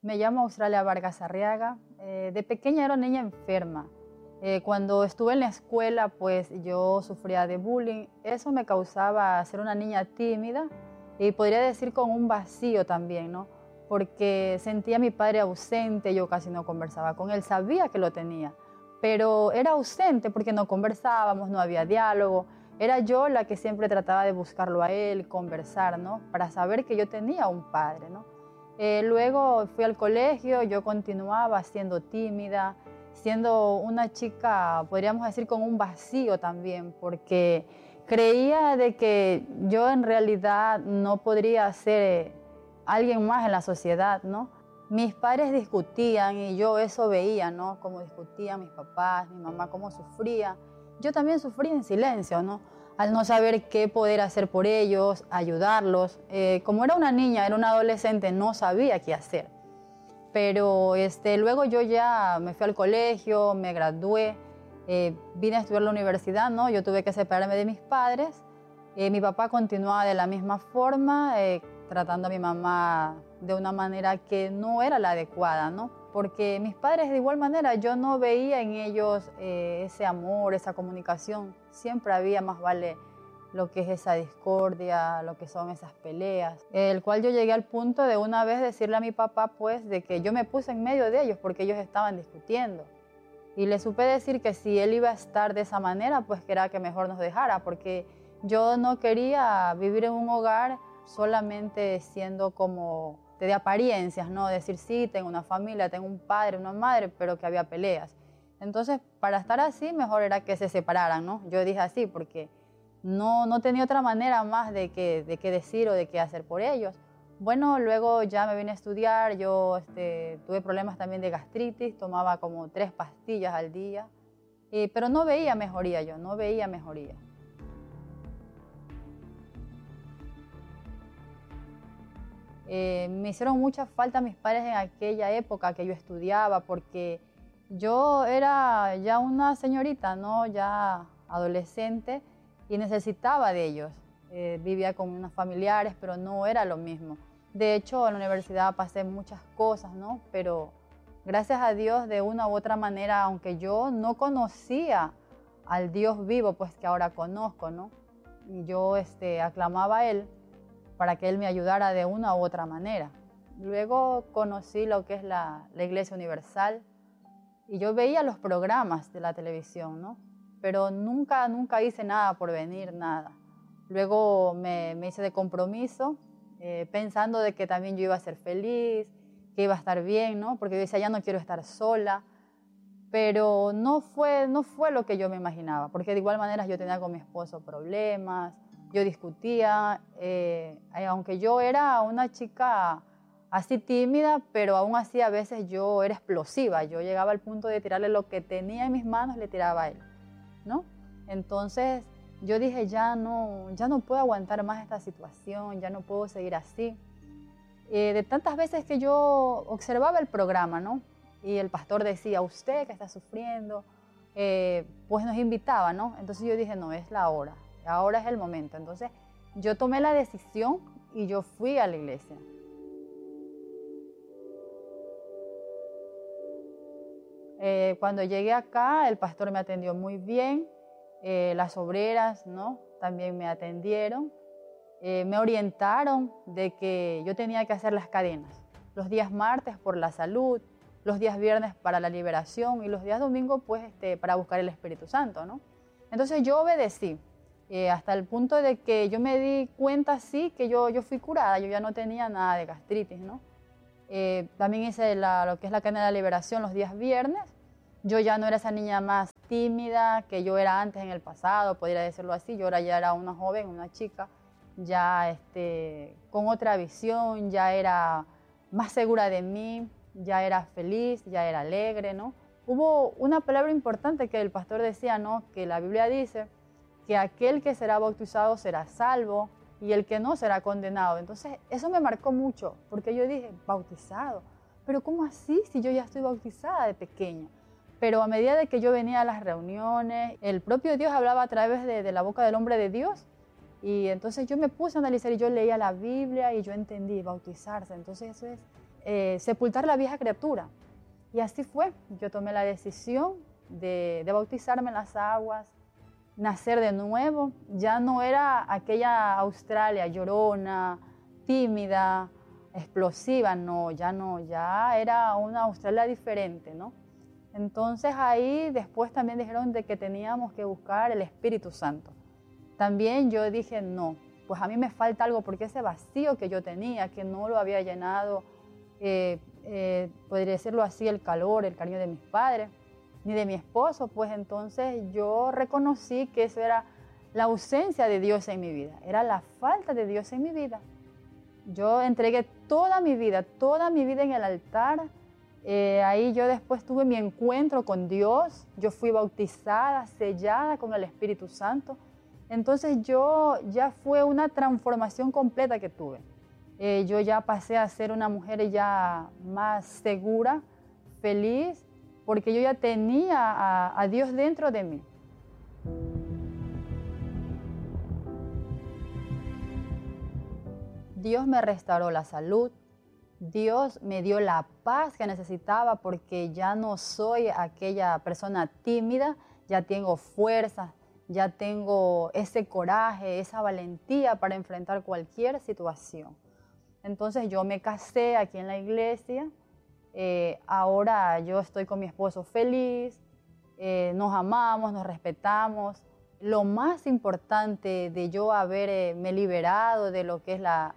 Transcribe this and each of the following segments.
Me llamo Australia Vargas Arriaga. De pequeña era una niña enferma. Cuando estuve en la escuela, pues yo sufría de bullying. Eso me causaba ser una niña tímida y podría decir con un vacío también, ¿no? Porque sentía a mi padre ausente, yo casi no conversaba con él, sabía que lo tenía, pero era ausente porque no conversábamos, no había diálogo. Era yo la que siempre trataba de buscarlo a él, conversar, ¿no? Para saber que yo tenía un padre, ¿no? Luego fui al colegio, yo continuaba siendo tímida, siendo una chica, podríamos decir, con un vacío también, porque creía de que yo en realidad no podría ser alguien más en la sociedad, ¿no? Mis padres discutían y yo eso veía, ¿no? Cómo discutían mis papás, mi mamá, cómo sufría. Yo también sufría en silencio, ¿no? Al no saber qué poder hacer por ellos, ayudarlos. Como era una niña, era una adolescente, no sabía qué hacer. Pero luego yo ya me fui al colegio, me gradué, vine a estudiar a la universidad, ¿no? Yo tuve que separarme de mis padres. Mi papá continuaba de la misma forma, tratando a mi mamá de una manera que no era la adecuada, ¿no? Porque mis padres de igual manera yo no veía en ellos ese amor, esa comunicación. Siempre había más vale lo que es esa discordia, lo que son esas peleas. El cual yo llegué al punto de una vez decirle a mi papá pues de que yo me puse en medio de ellos porque ellos estaban discutiendo. Y le supe decir que si él iba a estar de esa manera pues que era que mejor nos dejara, porque yo no quería vivir en un hogar solamente siendo como de apariencias, ¿no? Decir sí, tengo una familia, tengo un padre, una madre, pero que había peleas. Entonces, para estar así, mejor era que se separaran, ¿no? Yo dije así porque no tenía otra manera más de qué decir o de qué hacer por ellos. Bueno, luego ya me vine a estudiar, yo tuve problemas también de gastritis, tomaba como 3 pastillas al día, pero no veía mejoría yo, no veía mejoría. Me hicieron mucha falta mis padres en aquella época que yo estudiaba porque yo era ya una señorita, ¿no? Ya adolescente y necesitaba de ellos. Vivía con unos familiares, pero no era lo mismo. De hecho, en la universidad pasé muchas cosas, ¿no? Pero gracias a Dios, de una u otra manera, aunque yo no conocía al Dios vivo, pues que ahora conozco, ¿no? Y yo aclamaba a Él para que Él me ayudara de una u otra manera. Luego conocí lo que es la Iglesia Universal y yo veía los programas de la televisión, ¿no? Pero nunca hice nada por venir, nada. Luego me hice de compromiso, pensando de que también yo iba a ser feliz, que iba a estar bien, ¿no? Porque yo decía, ya no quiero estar sola. Pero no fue lo que yo me imaginaba, porque de igual manera yo tenía con mi esposo problemas, yo discutía, aunque yo era una chica así tímida, pero aún así a veces yo era explosiva. Yo llegaba al punto de tirarle lo que tenía en mis manos, le tiraba a él, ¿no? Entonces yo dije, ya no puedo aguantar más esta situación, ya no puedo seguir así. De tantas veces que yo observaba el programa, ¿no? Y el pastor decía, usted que está sufriendo, pues nos invitaba, ¿no? Entonces yo dije, no, es la hora, ahora es el momento. Entonces yo tomé la decisión y yo fui a la iglesia. Cuando llegué acá, el pastor me atendió muy bien, las obreras, ¿no? También me atendieron, me orientaron de que yo tenía que hacer las cadenas, los días martes por la salud, los días viernes para la liberación y los días domingos pues para buscar el Espíritu Santo, ¿no? Entonces yo obedecí, hasta el punto de que yo me di cuenta sí que yo fui curada, yo ya no tenía nada de gastritis, ¿no? También hice lo que es la cadena de la liberación los días viernes. Yo ya no era esa niña más tímida que yo era antes en el pasado, podría decirlo así. Yo ahora ya era una joven, una chica, ya con otra visión, ya era más segura de mí, ya era feliz, ya era alegre, ¿no? Hubo una palabra importante que el pastor decía, ¿no? Que la Biblia dice que aquel que será bautizado será salvo y el que no será condenado. Entonces eso me marcó mucho, porque yo dije, bautizado, pero ¿cómo así si yo ya estoy bautizada de pequeña? Pero a medida de que yo venía a las reuniones, el propio Dios hablaba a través de la boca del hombre de Dios. Y entonces yo me puse a analizar y yo leía la Biblia y yo entendí bautizarse. Entonces eso es sepultar la vieja criatura. Y así fue, yo tomé la decisión de bautizarme en las aguas, nacer de nuevo. Ya no era aquella Australia llorona, tímida, explosiva, no, ya era una Australia diferente, ¿no? Entonces ahí después también dijeron de que teníamos que buscar el Espíritu Santo. También yo dije, no, pues a mí me falta algo, porque ese vacío que yo tenía, que no lo había llenado, podría decirlo así, el calor, el cariño de mis padres, ni de mi esposo, pues entonces yo reconocí que eso era la ausencia de Dios en mi vida, era la falta de Dios en mi vida. Yo entregué toda mi vida en el altar. Ahí yo después tuve mi encuentro con Dios, yo fui bautizada, sellada con el Espíritu Santo. Entonces ya fue una transformación completa que tuve. Yo ya pasé a ser una mujer ya más segura, feliz, porque yo ya tenía a Dios dentro de mí. Dios me restauró la salud, Dios me dio la paz que necesitaba, porque ya no soy aquella persona tímida, ya tengo fuerza, ya tengo ese coraje, esa valentía para enfrentar cualquier situación. Entonces yo me casé aquí en la iglesia, ahora yo estoy con mi esposo feliz, nos amamos, nos respetamos. Lo más importante de yo haberme liberado de lo que es la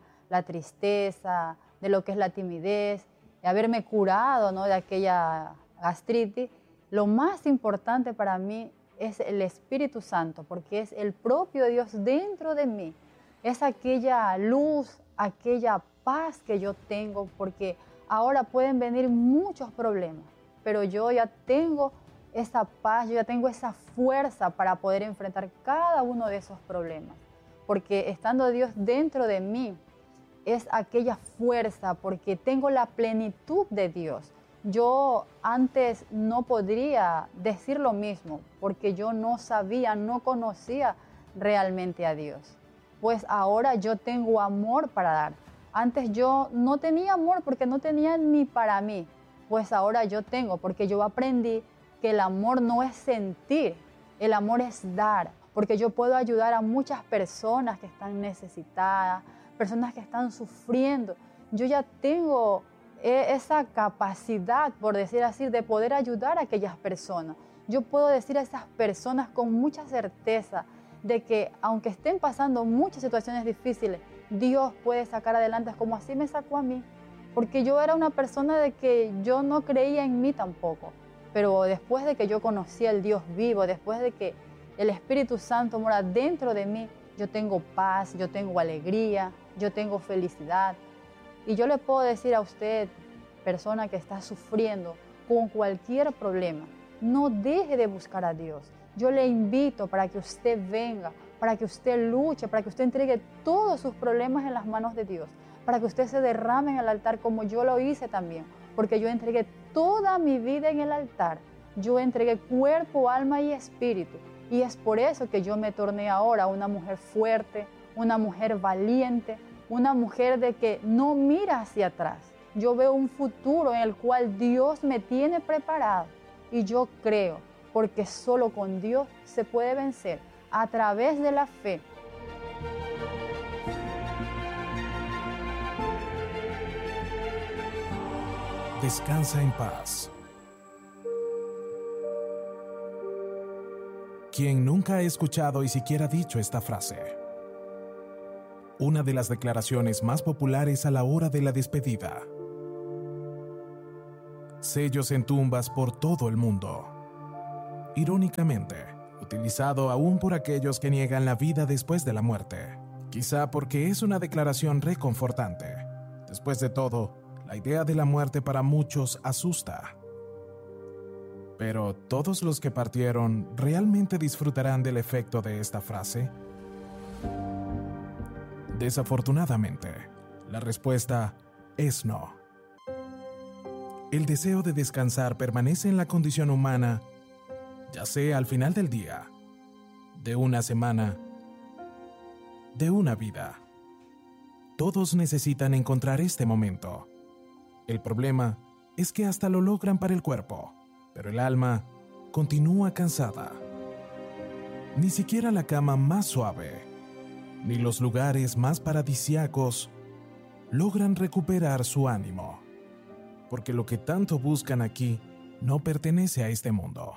tristeza, de lo que es la timidez, de haberme curado, ¿no?, de aquella gastritis, lo más importante para mí es el Espíritu Santo, porque es el propio Dios dentro de mí. Es aquella luz, aquella paz que yo tengo, porque ahora pueden venir muchos problemas, pero yo ya tengo esa paz, yo ya tengo esa fuerza para poder enfrentar cada uno de esos problemas, porque estando Dios dentro de mí, es aquella fuerza, porque tengo la plenitud de Dios. Yo antes no podría decir lo mismo, porque yo no sabía, no conocía realmente a Dios. Pues ahora yo tengo amor para dar. Antes yo no tenía amor porque no tenía ni para mí. Pues ahora yo tengo, porque yo aprendí que el amor no es sentir, el amor es dar. Porque yo puedo ayudar a muchas personas que están necesitadas, personas que están sufriendo. Yo ya tengo esa capacidad, por decir así, de poder ayudar a aquellas personas. Yo puedo decir a esas personas con mucha certeza de que aunque estén pasando muchas situaciones difíciles, Dios puede sacar adelante, como así me sacó a mí. Porque yo era una persona de que yo no creía en mí tampoco. Pero después de que yo conocí al Dios vivo, después de que el Espíritu Santo mora dentro de mí, yo tengo paz, yo tengo alegría, yo tengo felicidad. Y yo le puedo decir a usted, persona que está sufriendo con cualquier problema, no deje de buscar a Dios. Yo le invito para que usted venga, para que usted luche, para que usted entregue todos sus problemas en las manos de Dios, para que usted se derrame en el altar como yo lo hice también, porque yo entregué toda mi vida en el altar. Yo entregué cuerpo, alma y espíritu. Y es por eso que yo me torné ahora una mujer fuerte, una mujer valiente, una mujer de que no mira hacia atrás. Yo veo un futuro en el cual Dios me tiene preparado. Y yo creo, porque solo con Dios se puede vencer, a través de la fe. Descansa en paz. ¿Quién nunca ha escuchado y siquiera dicho esta frase? Una de las declaraciones más populares a la hora de la despedida. Sellos en tumbas por todo el mundo. Irónicamente, utilizado aún por aquellos que niegan la vida después de la muerte. Quizá porque es una declaración reconfortante. Después de todo, la idea de la muerte para muchos asusta. Pero, ¿todos los que partieron realmente disfrutarán del efecto de esta frase? Desafortunadamente, la respuesta es no. El deseo de descansar permanece en la condición humana, ya sea al final del día, de una semana, de una vida. Todos necesitan encontrar este momento, El problema es que hasta lo logran para el cuerpo, pero el alma continúa cansada. Ni siquiera la cama más suave, ni los lugares más paradisíacos logran recuperar su ánimo, porque lo que tanto buscan aquí no pertenece a este mundo.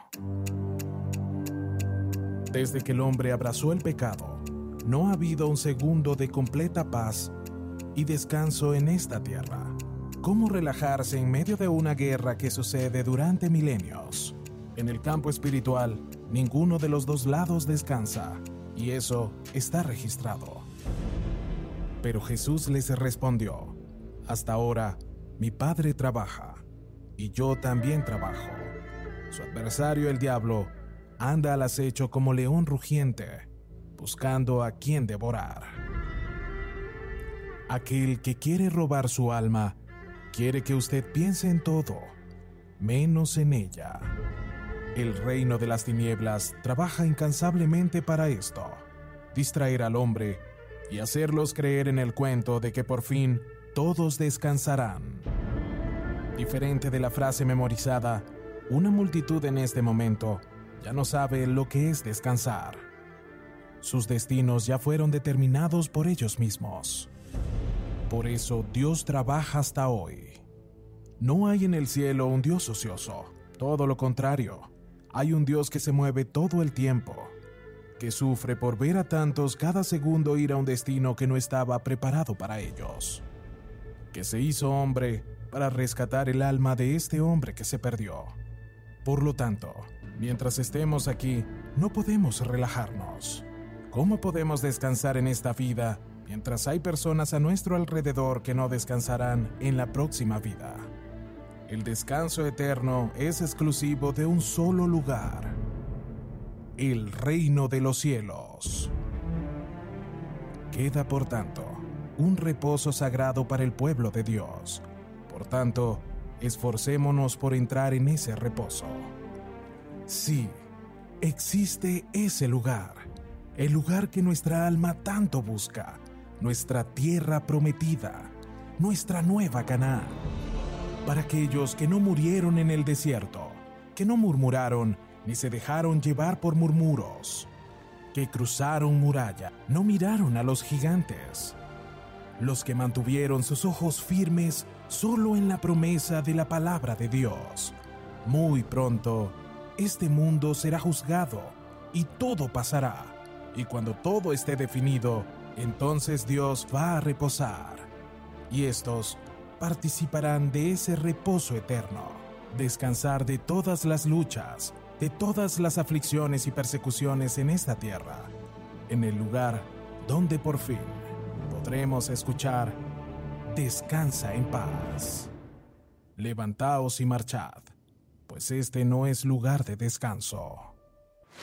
Desde que el hombre abrazó el pecado, no ha habido un segundo de completa paz y descanso en esta tierra. ¿Cómo relajarse en medio de una guerra que sucede durante milenios? En el campo espiritual, ninguno de los dos lados descansa, y eso está registrado. Pero Jesús les respondió: hasta ahora, mi Padre trabaja, y yo también trabajo. Su adversario, el diablo, anda al acecho como león rugiente, buscando a quien devorar. Aquel que quiere robar su alma, quiere que usted piense en todo, menos en ella. El reino de las tinieblas trabaja incansablemente para esto: distraer al hombre y hacerlos creer en el cuento de que por fin todos descansarán. Diferente de la frase memorizada, una multitud en este momento ya no sabe lo que es descansar. Sus destinos ya fueron determinados por ellos mismos. Por eso Dios trabaja hasta hoy. No hay en el cielo un Dios ocioso, todo lo contrario. Hay un Dios que se mueve todo el tiempo, que sufre por ver a tantos cada segundo ir a un destino que no estaba preparado para ellos, que se hizo hombre para rescatar el alma de este hombre que se perdió. Por lo tanto, mientras estemos aquí, no podemos relajarnos. ¿Cómo podemos descansar en esta vida mientras hay personas a nuestro alrededor que no descansarán en la próxima vida? El descanso eterno es exclusivo de un solo lugar: el reino de los cielos. Queda, por tanto, un reposo sagrado para el pueblo de Dios. Por tanto, esforcémonos por entrar en ese reposo. Sí, existe ese lugar, el lugar que nuestra alma tanto busca, nuestra tierra prometida, nuestra nueva Canaán. Para aquellos que no murieron en el desierto, que no murmuraron ni se dejaron llevar por murmuros, que cruzaron muralla, no miraron a los gigantes, los que mantuvieron sus ojos firmes solo en la promesa de la palabra de Dios. Muy pronto, este mundo será juzgado y todo pasará, y cuando todo esté definido, entonces Dios va a reposar, y estos participarán de ese reposo eterno, descansar de todas las luchas, de todas las aflicciones y persecuciones en esta tierra, en el lugar donde por fin podremos escuchar: descansa en paz. Levantaos y marchad, pues este no es lugar de descanso.